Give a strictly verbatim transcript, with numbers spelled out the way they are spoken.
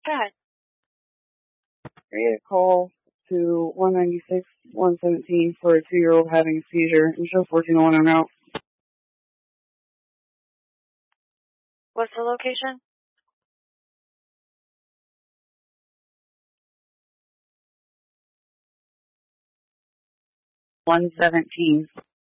God. Create a call to one ninety-six, one seventeen for a two-year-old having a seizure and show fourteen oh one en route. What's the location? one seventeen.